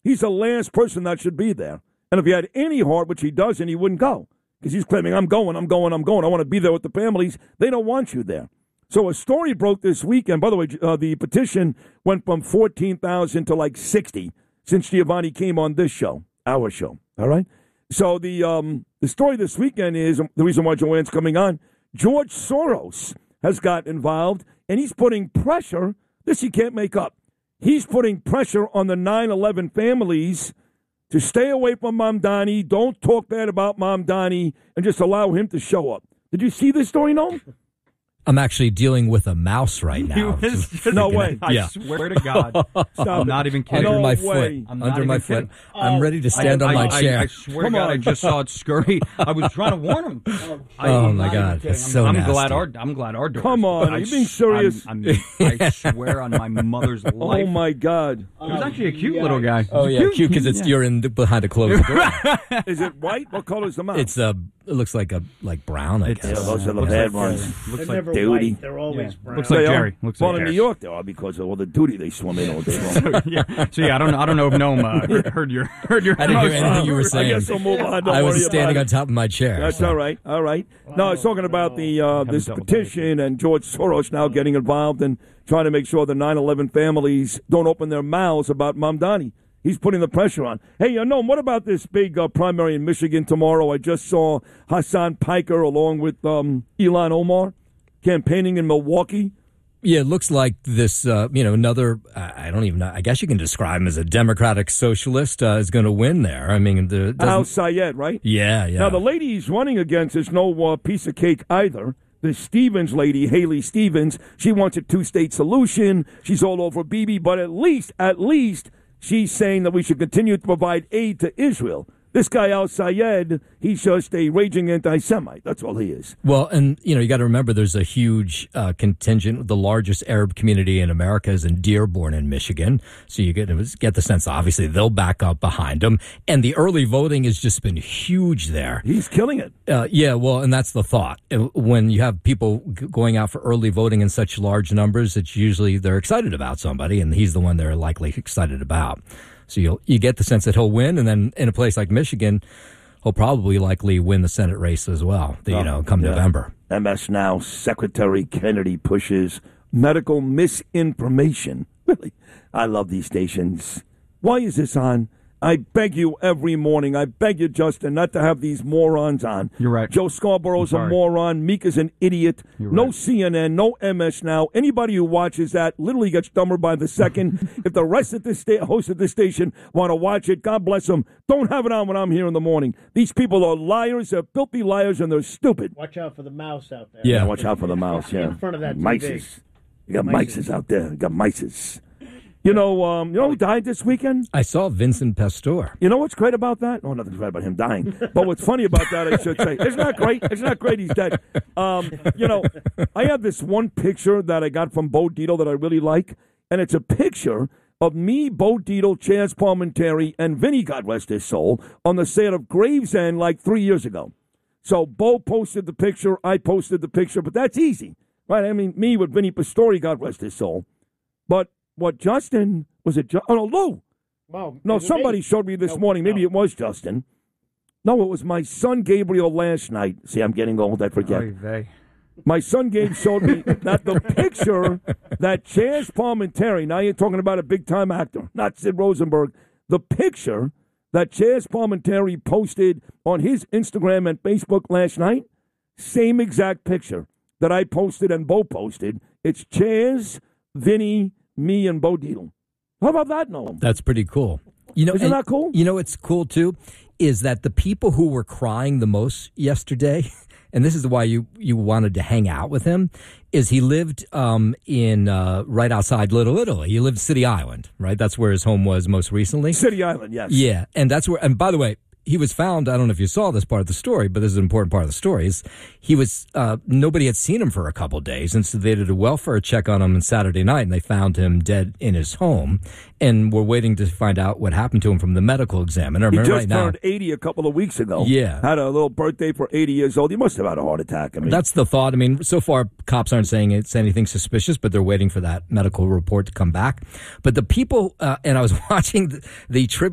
He's the last person that should be there. And if he had any heart, which he doesn't, he wouldn't go. Because he's claiming, I'm going. I want to be there with the families. They don't want you there. So a story broke this weekend. By the way, the petition went from 14,000 to like 60 since Giovanni came on this show, our show. All right? So the story this weekend is, the reason why Joanne's coming on, George Soros has got involved, and he's putting pressure. This he can't make up. He's putting pressure on the 9/11 families to stay away from Mamdani, don't talk bad about Mamdani, and just allow him to show up. Did you see this story, Noam? I'm actually dealing with a mouse right now. No way. I swear to God. I'm not even kidding. Under my way. foot. Under my foot. I'm ready to stand on my chair. I swear to God, I just saw it scurry. I was trying to warn him. Oh, my God. That's so nasty. I'm glad our door. Come on. Are you being serious? I swear on my mother's life. Oh, my God. It was actually a cute little guy. Oh, yeah, cute because you're behind a closed door. Is it white? What color is the mouse? It looks like brown, I guess. Yeah, those are the bad ones. Looks They're like never duty. white. They're always brown. Looks like Jerry. Looks Well, like in New Jerry. York, they are because of all the duty they swim in all day long. So I don't know if Noam heard your. I didn't hear anything you were saying. I guess I'll move on. Don't I was worry standing about on top of my chair. That's so. all right. All right. No, I was talking about this petition and George Soros now getting involved and trying to make sure the 9/11 families don't open their mouths about Mamdani. He's putting the pressure on. Hey, Noam, what about this big primary in Michigan tomorrow? I just saw Hassan Piker along with Ilhan Omar campaigning in Milwaukee. Yeah, it looks like this, another, I don't even know, I guess you can describe him as a Democratic socialist is going to win there. I mean, Al Sayed, right? Yeah. Now, the lady he's running against is no piece of cake either. The Stevens lady, Haley Stevens, she wants a two-state solution. She's all over Bibi, but at least, she's saying that we should continue to provide aid to Israel. This guy, Al Sayed, he's just a raging anti-Semite. That's all he is. Well, and, you got to remember there's a huge contingent. The largest Arab community in America is in Dearborn in Michigan. So you get the sense, obviously, they'll back up behind him. And the early voting has just been huge there. He's killing it. And that's the thought. When you have people going out for early voting in such large numbers, it's usually they're excited about somebody, and he's the one they're likely excited about. So you get the sense that he'll win, and then in a place like Michigan, he'll probably likely win the Senate race as well, come November. MS Now, Secretary Kennedy pushes medical misinformation. Really? I love these stations. Why is this on? I beg you every morning. I beg you, Justin, not to have these morons on. You're right. Joe Scarborough's a moron. Meek is an idiot. No CNN, no MS Now. Anybody who watches that literally gets dumber by the second. If the rest of this host of this station want to watch it, God bless them. Don't have it on when I'm here in the morning. These people are liars. They're filthy liars, and they're stupid. Watch out for the mouse out there. Yeah, watch out for the mouse, yeah. In front of that TV. Mices. You got mices out there. You got mices. You know who died this weekend? I saw Vincent Pastore. You know what's great about that? Oh, nothing's great about him dying. But what's funny about that, I should say, it's not great. It's not great he's dead. I have this one picture that I got from Bo Dietl that I really like, and it's a picture of me, Bo Dietl, Chaz Palminteri, and Vinny, God rest his soul, on the set of Gravesend like 3 years ago. So Bo posted the picture, I posted the picture, but that's easy, right? I mean, me with Vinny Pastore, God rest his soul. But what Justin, was it? Oh, no, Lou. Well, no, somebody showed me this morning. Maybe it was Justin. No, it was my son Gabriel last night. See, I'm getting old. I forget. My son Gabe showed me that the picture that Chaz Palminteri, now you're talking about a big-time actor, not Sid Rosenberg, the picture that Chaz Palminteri posted on his Instagram and Facebook last night, same exact picture that I posted and Bo posted. It's Chaz, Vinny, me, and Bo Dietl. How about that, Noam? That's pretty cool. Isn't that cool? You know what's cool, too, is that the people who were crying the most yesterday, and this is why you wanted to hang out with him, is he lived in right outside Little Italy. He lived City Island, right? That's where his home was most recently. City Island, yes. Yeah, and that's where, and by the way, he was found, I don't know if you saw this part of the story, but this is an important part of the story, is he was, nobody had seen him for a couple of days, and so they did a welfare check on him on Saturday night, and they found him dead in his home, and we're waiting to find out what happened to him from the medical examiner. He just turned 80 a couple of weeks ago. Yeah. Had a little birthday for 80 years old. He must have had a heart attack. I mean, that's the thought. I mean, so far, cops aren't saying it's anything suspicious, but they're waiting for that medical report to come back. But the people, and I was watching the tribute